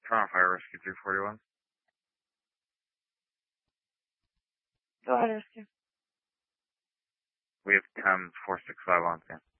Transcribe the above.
Toronto Fire Rescue 341. Go ahead, Rescue. We have 10-465 on scene.